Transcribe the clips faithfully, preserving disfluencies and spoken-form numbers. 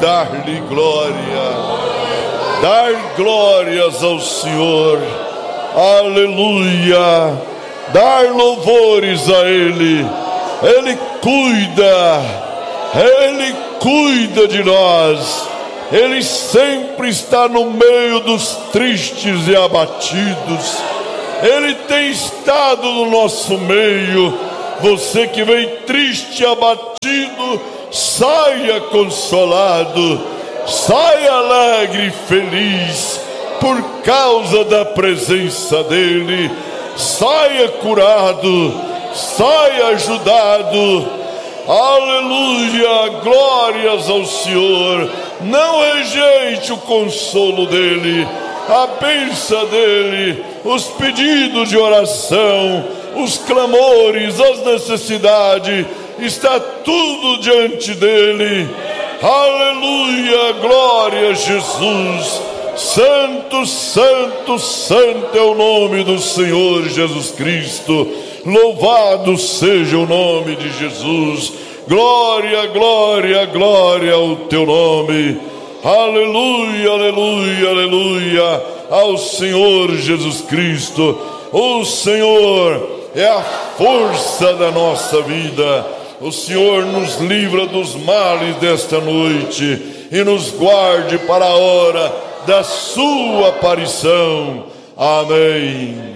dar-lhe glória, dar glórias ao Senhor, aleluia, dar louvores a Ele. Ele cuida, Ele cuida de nós, Ele sempre está no meio dos tristes e abatidos, Ele tem estado no nosso meio. Você que vem triste e abatido, saia consolado, saia alegre e feliz, por causa da presença dEle. Saia curado, saia ajudado, aleluia, glórias ao Senhor. Não rejeite o consolo dEle, a bênção dEle, os pedidos de oração, os clamores, as necessidades, está tudo diante dEle. Aleluia, glória a Jesus. Santo, santo, santo é o nome do Senhor Jesus Cristo. Louvado seja o nome de Jesus. Glória, glória, glória ao teu nome. Aleluia, aleluia, aleluia ao Senhor Jesus Cristo. O Senhor é a força da nossa vida. O Senhor nos livra dos males desta noite e nos guarde para a hora da sua aparição. Amém.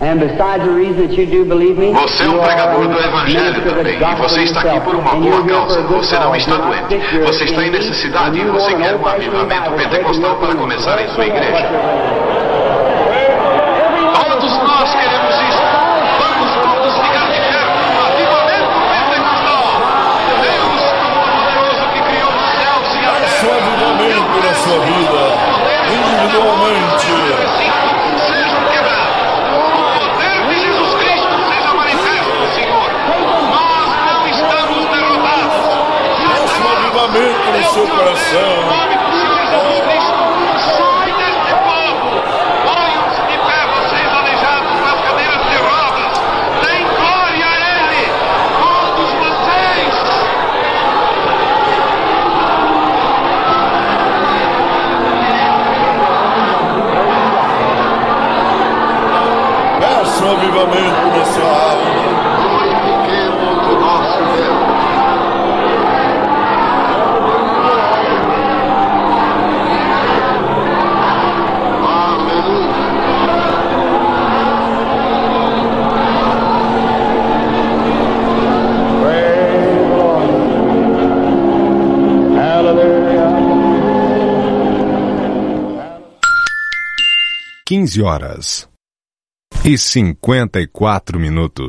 Você é um pregador do Evangelho também, e você está aqui por uma boa causa. Você não está doente, você está em necessidade e você quer um avivamento pentecostal para começar em sua igreja. Todos nós queremos isso. Vamos todos ficar de pé para um avivamento pentecostal. Deus Todo-Poderoso que criou os céus e a terra. Faça um avivamento na sua vida, individualmente. No seu coração, Jesus Cristo, sai deste povo. Ponham-se de pé, vocês aleijados nas cadeiras de rodas. Deem glória a Ele, todos vocês. peça um avivamento na sua alma. Glorifiquemos o nosso Deus. quinze horas e cinquenta e quatro minutos.